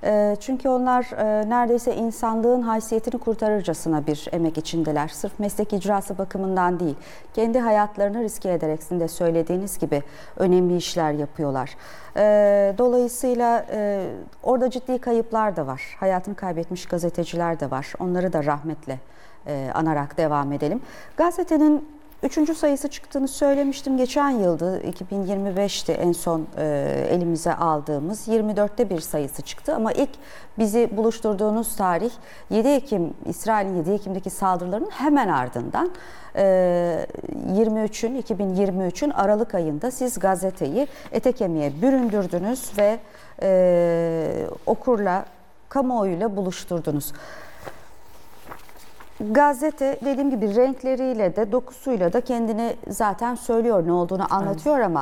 Çünkü onlar neredeyse insanlığın haysiyetini kurtarırcasına bir emek içindeler. Sırf meslek icrası bakımından değil, kendi hayatlarını riske ederek sizin de söylediğiniz gibi önemli işler yapıyorlar. Dolayısıyla orada ciddi kayıplar da var. Hayatını kaybetmiş gazeteciler de var. Onları da rahmetle anarak devam edelim. Gazetenin 3. sayısı çıktığını söylemiştim. Geçen yıldı, 2025'ti en son elimize aldığımız. 24'te bir sayısı çıktı ama ilk bizi buluşturduğunuz tarih 7 Ekim, İsrail'in 7 Ekim'deki saldırılarının hemen ardından 2023'ün Aralık ayında siz gazeteyi ete kemiğe büründürdünüz ve okurla, kamuoyuyla buluşturdunuz. Gazete dediğim gibi renkleriyle de dokusuyla da kendini zaten söylüyor, ne olduğunu anlatıyor ama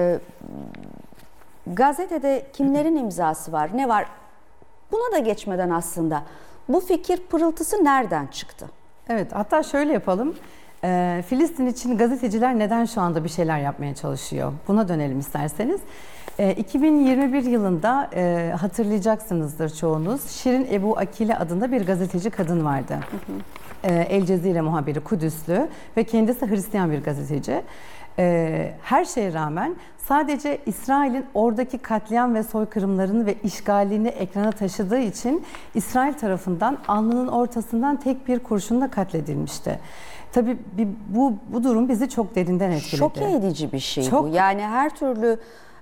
gazetede kimlerin imzası var, ne var? Buna da geçmeden aslında bu fikir pırıltısı nereden çıktı? Evet, hatta şöyle yapalım. Filistin için gazeteciler neden şu anda bir şeyler yapmaya çalışıyor? Buna dönelim isterseniz. 2021 yılında hatırlayacaksınızdır çoğunuz. Şirin Ebu Akile adında bir gazeteci kadın vardı. El Cezire muhabiri, Kudüslü ve kendisi Hristiyan bir gazeteci. Her şeye rağmen sadece İsrail'in oradaki katliam ve soykırımlarını ve işgalini ekrana taşıdığı için İsrail tarafından alnının ortasından tek bir kurşunla katledilmişti. Tabii bu durum bizi çok derinden etkiledi. Şok edici bir şey bu. Yani her türlü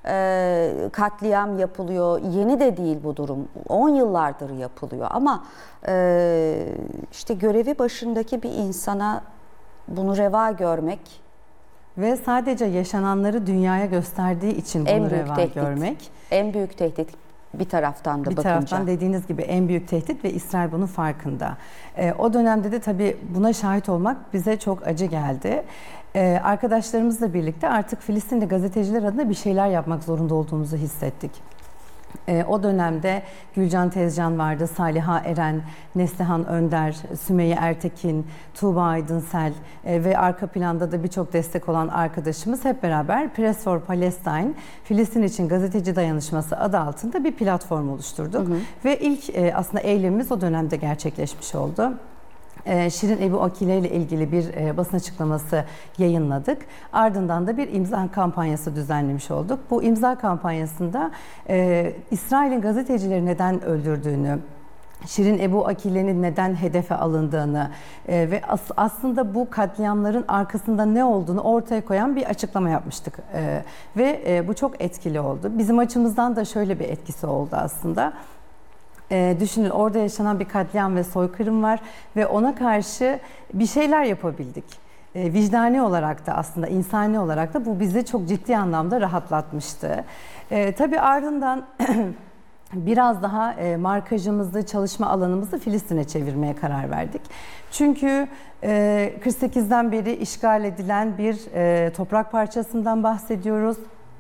katliam yapılıyor. Yeni de değil bu durum. 10 yıllardır yapılıyor ama işte görevi başındaki bir insana bunu reva görmek ve sadece yaşananları dünyaya gösterdiği için bunu reva görmek. En büyük tehdit bir taraftan da bakınca. Bir taraftan dediğiniz gibi en büyük tehdit ve İsrail bunun farkında. O dönemde de tabii buna şahit olmak bize çok acı geldi. Arkadaşlarımızla birlikte artık Filistinli gazeteciler adına bir şeyler yapmak zorunda olduğumuzu hissettik. O dönemde Gülcan Tezcan vardı, Saliha Eren, Neslihan Önder, Sümeyye Ertekin, Tuğba Aydınsel ve arka planda da birçok destek olan arkadaşımız hep beraber Press for Palestine, Filistin için Gazeteci Dayanışması adı altında bir platform oluşturduk. Ve ilk aslında eylemimiz o dönemde gerçekleşmiş oldu. Şirin Ebu Akile ile ilgili bir basın açıklaması yayınladık. Ardından da bir imza kampanyası düzenlemiş olduk. Bu imza kampanyasında İsrail'in gazetecileri neden öldürdüğünü, Şirin Ebu Akile'nin neden hedefe alındığını ve aslında bu katliamların arkasında ne olduğunu ortaya koyan bir açıklama yapmıştık. Ve bu çok etkili oldu. Bizim açımızdan da şöyle bir etkisi oldu aslında. Düşünün, orada yaşanan bir katliam ve soykırım var ve ona karşı bir şeyler yapabildik. Vicdani olarak da aslında insani olarak da bu bizi çok ciddi anlamda rahatlatmıştı. Tabii ardından biraz daha markajımızı, çalışma alanımızı Filistin'e çevirmeye karar verdik. Çünkü 48'den beri işgal edilen bir toprak parçasından bahsediyoruz.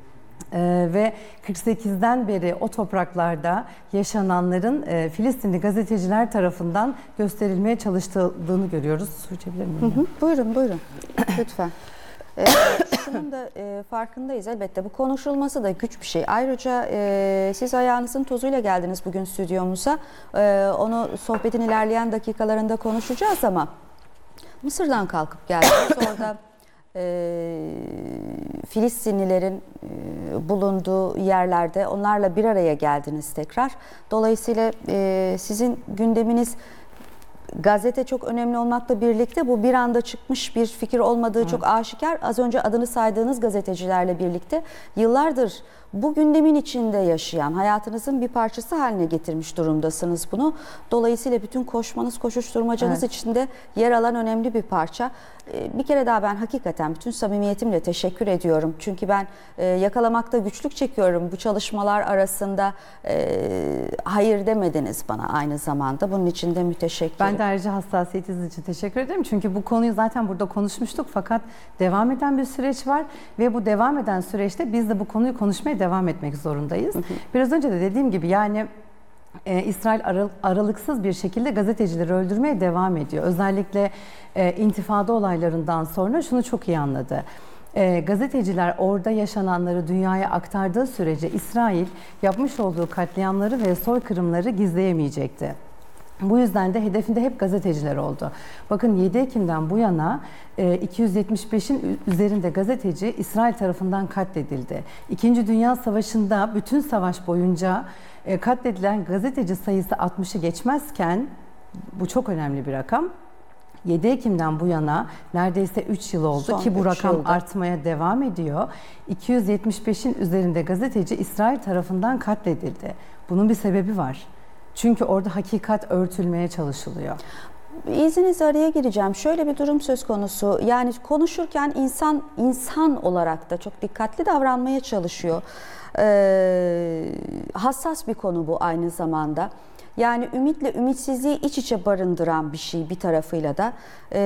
Ve 48'den beri o topraklarda yaşananların Filistinli gazeteciler tarafından gösterilmeye çalışıldığını görüyoruz. Su içebilir miyim? Buyurun. Lütfen. Şunun da farkındayız elbette. Bu konuşulması da güç bir şey. Ayrıca siz ayağınızın tozuyla geldiniz bugün stüdyomuza. Onu sohbetin ilerleyen dakikalarında konuşacağız ama Mısır'dan kalkıp geldiniz. Orada Filistinlilerin bulunduğu yerlerde onlarla bir araya geldiniz tekrar. Dolayısıyla sizin gündeminiz gazete çok önemli olmakla birlikte bu bir anda çıkmış bir fikir olmadığı çok aşikar. Az önce adını saydığınız gazetecilerle birlikte yıllardır bu gündemin içinde yaşayan, hayatınızın bir parçası haline getirmiş durumdasınız bunu. Dolayısıyla bütün koşmanız, koşuşturmacanız içinde yer alan önemli bir parça. Bir kere daha ben hakikaten bütün samimiyetimle teşekkür ediyorum. Çünkü ben yakalamakta güçlük çekiyorum. Bu çalışmalar arasında hayır demediniz bana aynı zamanda. Bunun için de müteşekkirim. Ben de ayrıca hassasiyetiniz için teşekkür ederim. Çünkü bu konuyu zaten burada konuşmuştuk fakat devam eden bir süreç var ve bu devam eden süreçte biz de bu konuyu konuşmaya devam etmek zorundayız. Biraz önce de dediğim gibi yani İsrail aralıksız bir şekilde gazetecileri öldürmeye devam ediyor. Özellikle intifada olaylarından sonra şunu çok iyi anladı. Gazeteciler orada yaşananları dünyaya aktardığı sürece İsrail yapmış olduğu katliamları ve soykırımları gizleyemeyecekti. Bu yüzden de hedefinde hep gazeteciler oldu. Bakın 7 Ekim'den bu yana 275'in üzerinde gazeteci İsrail tarafından katledildi. İkinci Dünya Savaşı'nda bütün savaş boyunca katledilen gazeteci sayısı 60'ı geçmezken, bu çok önemli bir rakam. 7 Ekim'den bu yana neredeyse 3 yıl oldu ki bu rakam artmaya devam ediyor. 275'in üzerinde gazeteci İsrail tarafından katledildi. Bunun bir sebebi var. Çünkü orada hakikat örtülmeye çalışılıyor. İzninizle araya gireceğim. Şöyle bir durum söz konusu. Yani konuşurken insan olarak da çok dikkatli davranmaya çalışıyor. Hassas bir konu bu aynı zamanda. Yani ümitle ümitsizliği iç içe barındıran bir şey bir tarafıyla da.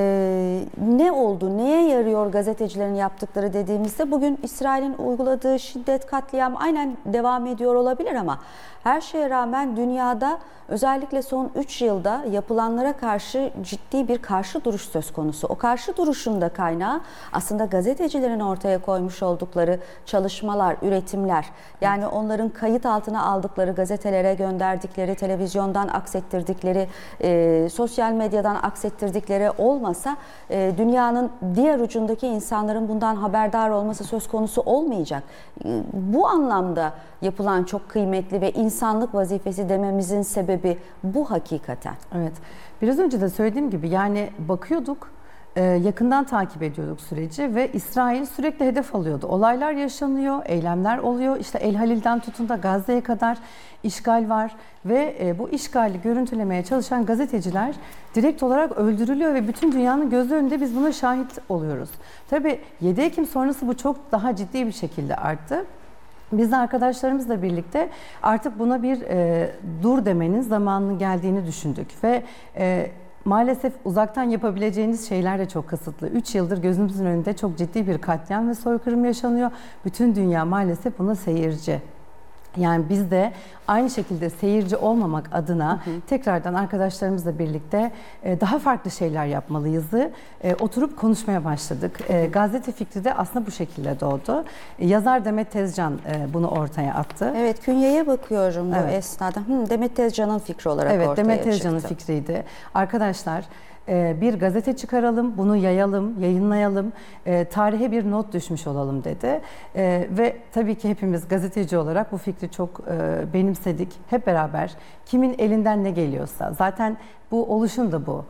Ne oldu, neye yarıyor gazetecilerin yaptıkları dediğimizde bugün İsrail'in uyguladığı şiddet, katliam aynen devam ediyor olabilir ama her şeye rağmen dünyada özellikle son 3 yılda yapılanlara karşı ciddi bir karşı duruş söz konusu. O karşı duruşun da kaynağı aslında gazetecilerin ortaya koymuş oldukları çalışmalar, üretimler. Yani onların kayıt altına aldıkları, gazetelere gönderdikleri, televizyondan aksettirdikleri, sosyal medyadan aksettirdikleri olmasa dünyanın diğer ucundaki insanların bundan haberdar olması söz konusu olmayacak. Bu anlamda yapılan çok kıymetli ve insanlık vazifesi dememizin sebebi bu hakikaten. Evet. Biraz önce de söylediğim gibi yani bakıyorduk, yakından takip ediyorduk süreci ve İsrail sürekli hedef alıyordu. Olaylar yaşanıyor, eylemler oluyor. İşte El Halil'den tutun da Gazze'ye kadar işgal var ve bu işgali görüntülemeye çalışan gazeteciler direkt olarak öldürülüyor ve bütün dünyanın gözü önünde biz buna şahit oluyoruz. Tabii 7 Ekim sonrası bu çok daha ciddi bir şekilde arttı. Biz de arkadaşlarımızla birlikte artık buna bir dur demenin zamanının geldiğini düşündük ve maalesef uzaktan yapabileceğiniz şeyler de çok kısıtlı. 3 yıldır gözümüzün önünde çok ciddi bir katliam ve soykırım yaşanıyor. Bütün dünya maalesef buna seyirci. Yani biz de aynı şekilde seyirci olmamak adına tekrardan arkadaşlarımızla birlikte daha farklı şeyler yapmalıyızı oturup konuşmaya başladık. Gazete fikri de aslında bu şekilde doğdu. Yazar Demet Tezcan bunu ortaya attı. Evet, künyeye bakıyorum bu esnada. Demet Tezcan'ın fikri olarak ortaya çıktı. Evet, Demet Tezcan'ın fikriydi. Arkadaşlar bir gazete çıkaralım, bunu yayalım, yayınlayalım, tarihe bir not düşmüş olalım dedi. Ve tabii ki hepimiz gazeteci olarak bu fikri çok benimsedik. Hep beraber kimin elinden ne geliyorsa, zaten bu oluşum da bu.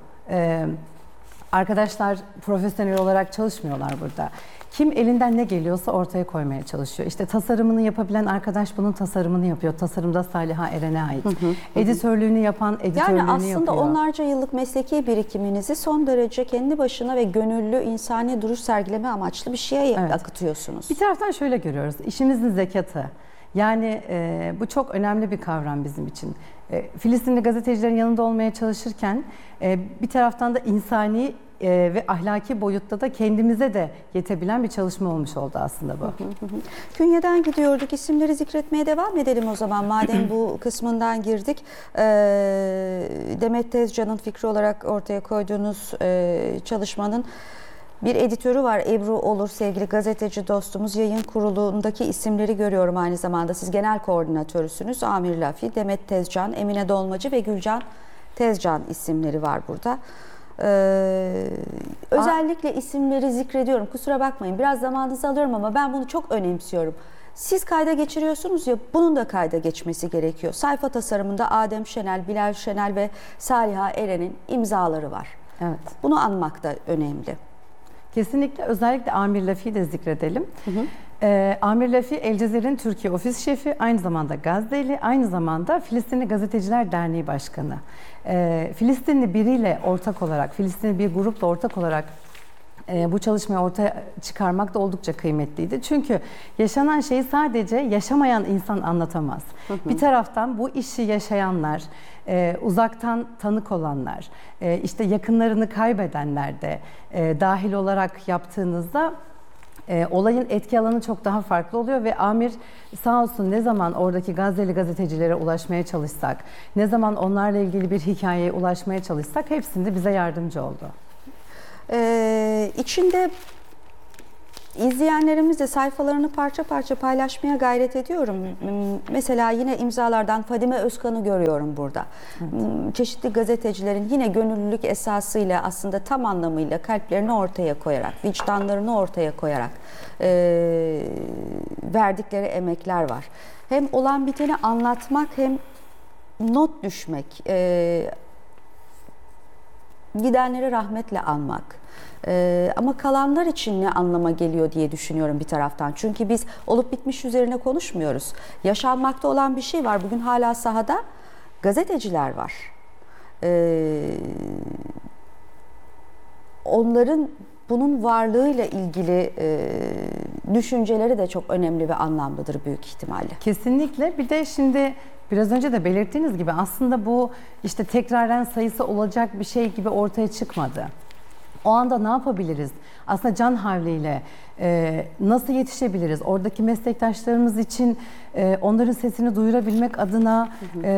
Arkadaşlar profesyonel olarak çalışmörler burada. Kim elinden ne geliyorsa ortaya koymaya çalışıyor. İşte tasarımını yapabilen arkadaş bunun tasarımını yapıyor. Tasarımda Saliha Eren'e ait. Editörlüğünü yapan editörlüğünü yapıyor. Yani aslında onlarca yıllık mesleki birikiminizi son derece kendi başına ve gönüllü insani duruş sergileme amaçlı bir şeye akıtıyorsunuz. Bir taraftan şöyle görüyoruz. İşimizin zekatı. Yani bu çok önemli bir kavram bizim için. Filistinli gazetecilerin yanında olmaya çalışırken bir taraftan da insani ve ahlaki boyutta da kendimize de yetebilen bir çalışma olmuş oldu aslında bu. Künyeden gidiyorduk. İsimleri zikretmeye devam edelim o zaman. Madem bu kısmından girdik. Demet Tezcan'ın fikri olarak ortaya koyduğunuz çalışmanın bir editörü var, Ebru Olur, sevgili gazeteci dostumuz. Yayın kurulundaki isimleri görüyorum aynı zamanda. Siz genel koordinatörüsünüz. Amir Lafi, Demet Tezcan, Emine Dolmacı ve Gülcan Tezcan isimleri var burada. Özellikle isimleri zikrediyorum. Kusura bakmayın, biraz zamanınızı alıyorum ama ben bunu çok önemsiyorum. Siz kayda geçiriyorsunuz ya, bunun da kayda geçmesi gerekiyor. Sayfa tasarımında Adem Şenel, Bilal Şenel ve Saliha Eren'in imzaları var. Evet. Bunu anmak da önemli. Kesinlikle, özellikle Amir Lafi'yi de zikredelim. Amir Lafi, El Cezire'nin Türkiye ofis şefi, aynı zamanda Gazze'li, aynı zamanda Filistinli Gazeteciler Derneği Başkanı. Filistinli biriyle ortak olarak, Filistinli bir grupla ortak olarak bu çalışmayı ortaya çıkarmak da oldukça kıymetliydi. Çünkü yaşanan şeyi sadece yaşamayan insan anlatamaz. Bir taraftan bu işi yaşayanlar, uzaktan tanık olanlar, işte yakınlarını kaybedenler de dahil olarak yaptığınızda olayın etki alanı çok daha farklı oluyor ve Amir sağ olsun ne zaman oradaki Gazze'li gazetecilere ulaşmaya çalışsak, ne zaman onlarla ilgili bir hikayeye ulaşmaya çalışsak hepsinde bize yardımcı oldu. İçinde İzleyenlerimiz de sayfalarını parça parça paylaşmaya gayret ediyorum. Mesela yine imzalardan Fadime Özkan'ı görüyorum burada. Evet. Çeşitli gazetecilerin yine gönüllülük esasıyla aslında tam anlamıyla kalplerini ortaya koyarak, vicdanlarını ortaya koyarak verdikleri emekler var. Hem olan biteni anlatmak hem not düşmek, gidenleri rahmetle anmak. Ama kalanlar için ne anlama geliyor diye düşünüyorum bir taraftan. Çünkü biz olup bitmiş üzerine konuşmuyoruz. Yaşanmakta olan bir şey var. Bugün hala sahada gazeteciler var. Onların bunun varlığıyla ilgili düşünceleri de çok önemli ve anlamlıdır büyük ihtimalle. Kesinlikle. Bir de şimdi biraz önce de belirttiğiniz gibi aslında bu işte tekraren sayısı olacak bir şey gibi ortaya çıkmadı. O anda ne yapabiliriz? Aslında can havliyle nasıl yetişebiliriz? Oradaki meslektaşlarımız için onların sesini duyurabilmek adına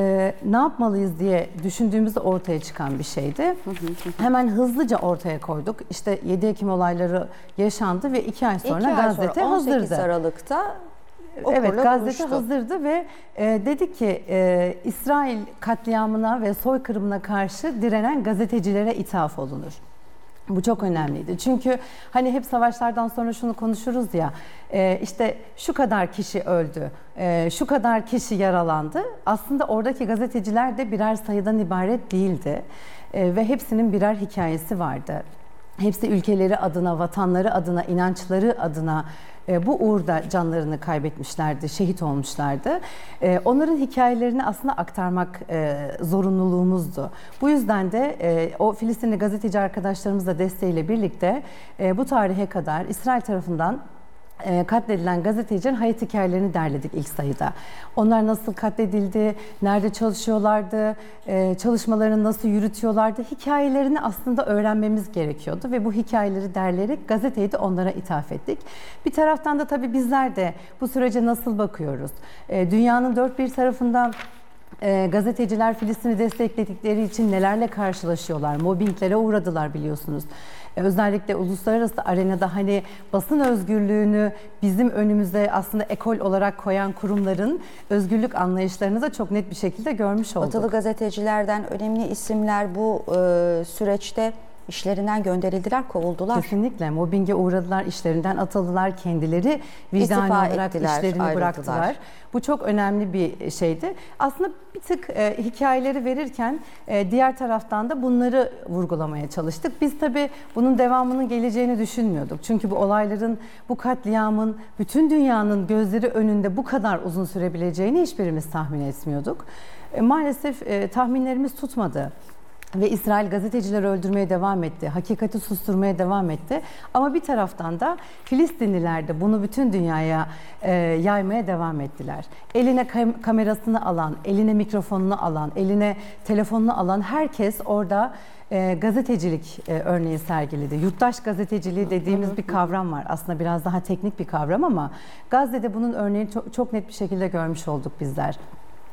ne yapmalıyız diye düşündüğümüzde ortaya çıkan bir şeydi. Hemen hızlıca ortaya koyduk. İşte 7 Ekim olayları yaşandı ve 2 ay sonra gazete hazırdı. 18 Aralık'ta evet, gazete hazırdı ve dedi ki İsrail katliamına ve soykırımına karşı direnen gazetecilere ithaf olunur. Bu çok önemliydi. Çünkü hani hep savaşlardan sonra şunu konuşuruz ya, işte şu kadar kişi öldü, şu kadar kişi yaralandı. Aslında oradaki gazeteciler de birer sayıdan ibaret değildi ve hepsinin birer hikayesi vardı. Hepsi ülkeleri adına, vatanları adına, inançları adına bu uğurda canlarını kaybetmişlerdi, şehit olmuşlardı. Onların hikayelerini aslında aktarmak zorunluluğumuzdu. Bu yüzden de o Filistinli gazeteci arkadaşlarımızla desteğiyle birlikte bu tarihe kadar İsrail tarafından katledilen gazetecilerin hayat hikayelerini derledik ilk sayıda. Onlar nasıl katledildi, nerede çalışıyorlardı, çalışmalarını nasıl yürütüyorlardı, hikayelerini aslında öğrenmemiz gerekiyordu ve bu hikayeleri derleyerek gazeteyi de onlara ithaf ettik. Bir taraftan da tabii bizler de bu sürece nasıl bakıyoruz? Dünyanın dört bir tarafından gazeteciler Filistin'i destekledikleri için nelerle karşılaşıyorlar? Mobbinglere uğradılar biliyorsunuz. Özellikle uluslararası arenada hani basın özgürlüğünü bizim önümüze aslında ekol olarak koyan kurumların özgürlük anlayışlarını da çok net bir şekilde görmüş olduk. Batılı gazetecilerden önemli isimler bu süreçte işlerinden gönderildiler, kovuldular. Kesinlikle. Mobbinge uğradılar, işlerinden atıldılar, kendileri vicdani olarak işlerini ayrıldılar. Bıraktılar. Bu çok önemli bir şeydi. Aslında bir tık hikayeleri verirken diğer taraftan da bunları vurgulamaya çalıştık. Biz tabii bunun devamının geleceğini düşünmüyorduk. Çünkü bu olayların, bu katliamın bütün dünyanın gözleri önünde bu kadar uzun sürebileceğini hiçbirimiz tahmin etmiyorduk. Maalesef tahminlerimiz tutmadı. Ve İsrail gazetecileri öldürmeye devam etti, hakikati susturmaya devam etti. Ama bir taraftan da Filistinliler de bunu bütün dünyaya yaymaya devam ettiler. Eline kamerasını alan, eline mikrofonunu alan, eline telefonunu alan herkes orada gazetecilik örneği sergiledi. Yurttaş gazeteciliği dediğimiz bir kavram var. Aslında biraz daha teknik bir kavram ama Gazze'de bunun örneğini çok net bir şekilde görmüş olduk bizler.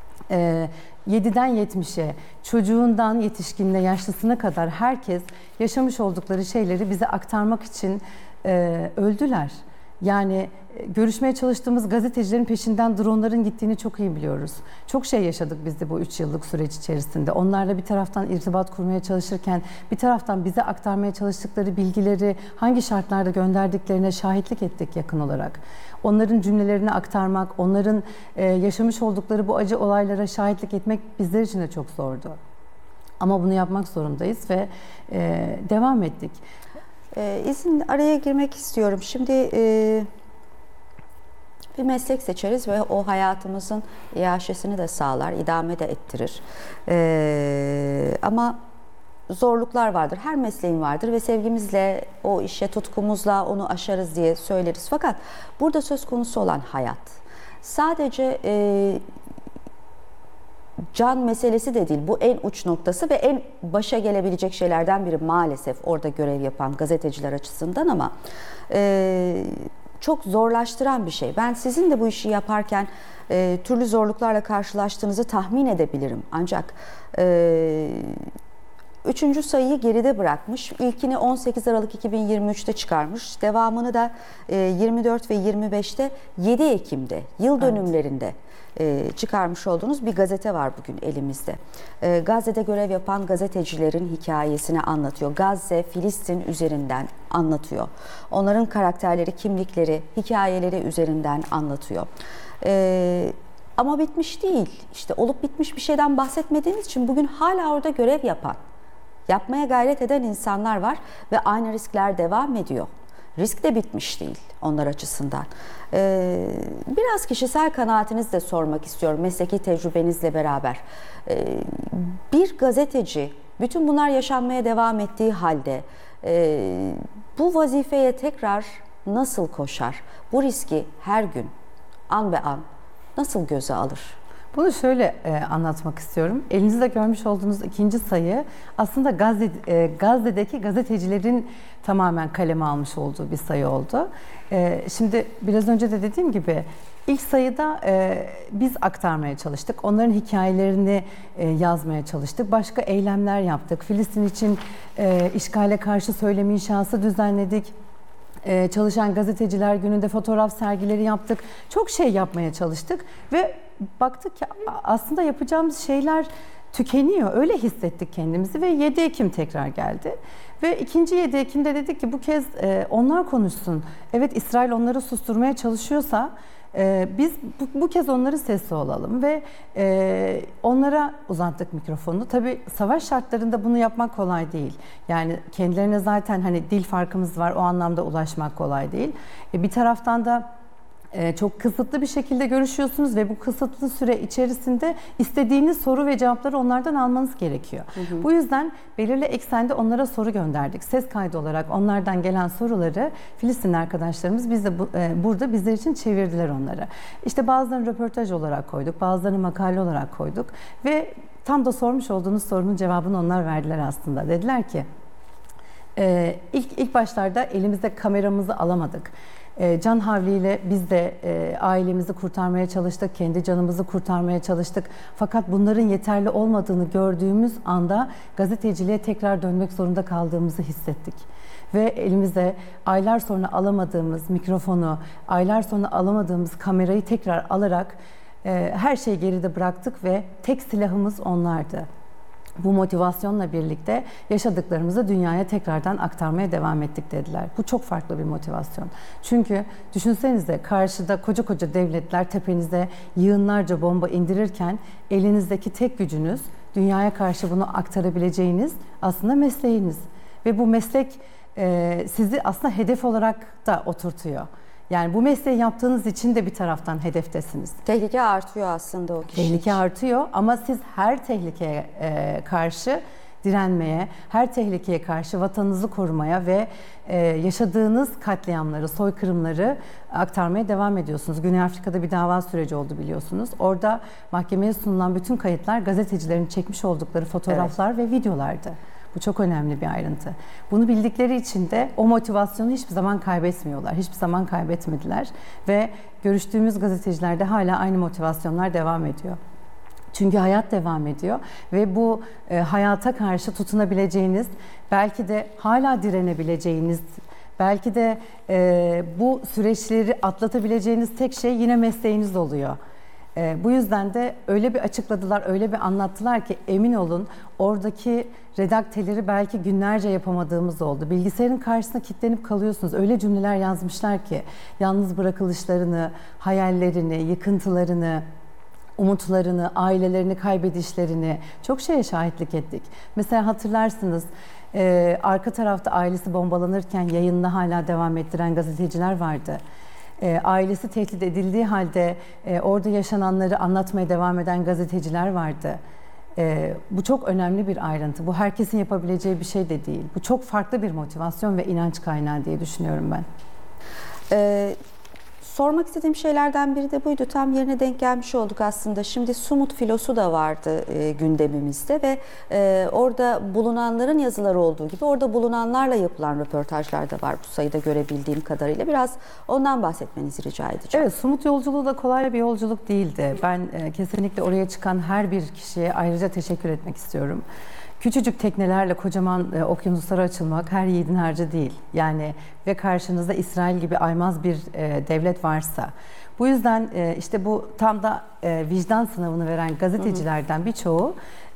7'den 70'e, çocuğundan yetişkinine, yaşlısına kadar herkes yaşamış oldukları şeyleri bize aktarmak için öldüler. Yani görüşmeye çalıştığımız gazetecilerin peşinden dronların gittiğini çok iyi biliyoruz. Çok şey yaşadık biz de bu 3 yıllık süreç içerisinde. Onlarla bir taraftan irtibat kurmaya çalışırken, bir taraftan bize aktarmaya çalıştıkları bilgileri hangi şartlarda gönderdiklerine şahitlik ettik yakın olarak. Onların cümlelerini aktarmak, onların yaşamış oldukları bu acı olaylara şahitlik etmek bizler için de çok zordu. Ama bunu yapmak zorundayız ve devam ettik. İzin araya girmek istiyorum. Şimdi bir meslek seçeriz ve o hayatımızın iaşesini de sağlar, idame de ettirir. Ama zorluklar vardır. Her mesleğin vardır ve sevgimizle, o işe tutkumuzla onu aşarız diye söyleriz. Fakat burada söz konusu olan hayat. Sadece can meselesi de değil. Bu en uç noktası ve en başa gelebilecek şeylerden biri maalesef orada görev yapan gazeteciler açısından ama çok zorlaştıran bir şey. Ben sizin de bu işi yaparken türlü zorluklarla karşılaştığınızı tahmin edebilirim. Ancak Üçüncü sayıyı geride bırakmış. İlkini 18 Aralık 2023'te çıkarmış. Devamını da 24 ve 25'te 7 Ekim'de yıl dönümlerinde çıkarmış olduğunuz bir gazete var bugün elimizde. Gazze'de görev yapan gazetecilerin hikayesini anlatıyor. Gazze, Filistin üzerinden anlatıyor. Onların karakterleri, kimlikleri, hikayeleri üzerinden anlatıyor. Ama bitmiş değil. İşte olup bitmiş bir şeyden bahsetmediğiniz için bugün hala orada görev yapan, yapmaya gayret eden insanlar var ve aynı riskler devam ediyor. Risk de bitmiş değil onlar açısından. Biraz kişisel kanaatinizi de sormak istiyorum mesleki tecrübenizle beraber. Bir gazeteci bütün bunlar yaşanmaya devam ettiği halde bu vazifeye tekrar nasıl koşar? Bu riski her gün, an be an nasıl göze alır? Bunu şöyle anlatmak istiyorum. Elinizde görmüş olduğunuz ikinci sayı aslında Gazze'deki gazetecilerin tamamen kaleme almış olduğu bir sayı oldu. Şimdi biraz önce de dediğim gibi ilk sayıda biz aktarmaya çalıştık. Onların hikayelerini yazmaya çalıştık. Başka eylemler yaptık. Filistin için işgale karşı söylem inşası düzenledik. Çalışan Gazeteciler Günü'nde fotoğraf sergileri yaptık. Çok şey yapmaya çalıştık ve baktık ki aslında yapacağımız şeyler tükeniyor. Öyle hissettik kendimizi ve 7 Ekim tekrar geldi. Ve ikinci 7 Ekim'de dedik ki bu kez onlar konuşsun. Evet, İsrail onları susturmaya çalışıyorsa biz bu kez onların sesi olalım ve onlara uzattık mikrofonu. Tabii savaş şartlarında bunu yapmak kolay değil. Yani kendilerine zaten hani dil farkımız var, o anlamda ulaşmak kolay değil. Bir taraftan da çok kısıtlı bir şekilde görüşüyorsunuz ve bu kısıtlı süre içerisinde istediğiniz soru ve cevapları onlardan almanız gerekiyor. Bu yüzden belirli eksende onlara soru gönderdik. Ses kaydı olarak onlardan gelen soruları Filistinli arkadaşlarımız biz de burada bizler için çevirdiler onları. İşte bazılarını röportaj olarak koyduk, bazılarını makale olarak koyduk ve tam da sormuş olduğunuz sorunun cevabını onlar verdiler aslında. Dediler ki ilk başlarda elimizde kameramızı alamadık. Can havliyle biz de ailemizi kurtarmaya çalıştık, kendi canımızı kurtarmaya çalıştık. Fakat bunların yeterli olmadığını gördüğümüz anda gazeteciliğe tekrar dönmek zorunda kaldığımızı hissettik. Ve elimizde aylar sonra alamadığımız mikrofonu, aylar sonra alamadığımız kamerayı tekrar alarak her şeyi geride bıraktık ve tek silahımız onlardı. Bu motivasyonla birlikte yaşadıklarımızı dünyaya tekrardan aktarmaya devam ettik dediler. Bu çok farklı bir motivasyon. Çünkü düşünsenize karşıda koca koca devletler tepenize yığınlarca bomba indirirken elinizdeki tek gücünüz dünyaya karşı bunu aktarabileceğiniz aslında mesleğiniz. Ve bu meslek sizi aslında hedef olarak da oturtuyor. Yani bu mesleği yaptığınız için de bir taraftan hedeftesiniz. Tehlike artıyor aslında o kişi. Tehlike artıyor ama siz her tehlikeye karşı direnmeye, her tehlikeye karşı vatanınızı korumaya ve yaşadığınız katliamları, soykırımları aktarmaya devam ediyorsunuz. Güney Afrika'da bir dava süreci oldu biliyorsunuz. Orada mahkemeye sunulan bütün kayıtlar gazetecilerin çekmiş oldukları fotoğraflar ve videolardı. Bu çok önemli bir ayrıntı. Bunu bildikleri için de o motivasyonu hiçbir zaman kaybetmiyorlar. Hiçbir zaman kaybetmediler. Ve görüştüğümüz gazetecilerde hala aynı motivasyonlar devam ediyor. Çünkü hayat devam ediyor ve bu hayata karşı tutunabileceğiniz, belki de hala direnebileceğiniz, belki de bu süreçleri atlatabileceğiniz tek şey yine mesleğiniz oluyor. Bu yüzden de öyle bir açıkladılar, öyle bir anlattılar ki emin olun oradaki redakteleri belki günlerce yapamadığımız oldu. Bilgisayarın karşısına kilitlenip kalıyorsunuz. Öyle cümleler yazmışlar ki yalnız bırakılışlarını, hayallerini, yıkıntılarını, umutlarını, ailelerini kaybedişlerini çok şeye şahitlik ettik. Mesela hatırlarsınız arka tarafta ailesi bombalanırken yayınını hala devam ettiren gazeteciler vardı. Ailesi tehdit edildiği halde orada yaşananları anlatmaya devam eden gazeteciler vardı. Bu çok önemli bir ayrıntı. Bu herkesin yapabileceği bir şey de değil. Bu çok farklı bir motivasyon ve inanç kaynağı diye düşünüyorum ben. Sormak istediğim şeylerden biri de buydu. Tam yerine denk gelmiş olduk aslında. Şimdi Sumut filosu da vardı gündemimizde ve orada bulunanların yazıları olduğu gibi orada bulunanlarla yapılan röportajlar da var bu sayıda görebildiğim kadarıyla. Biraz ondan bahsetmenizi rica edeceğim. Evet, Sumut yolculuğu da kolay bir yolculuk değildi. Ben kesinlikle oraya çıkan her bir kişiye ayrıca teşekkür etmek istiyorum. Küçücük teknelerle kocaman okyanuslara açılmak her yiğidin harcı değil. Yani ve karşınızda İsrail gibi aymaz bir devlet varsa. Bu yüzden işte bu tam da vicdan sınavını veren gazetecilerden birçoğu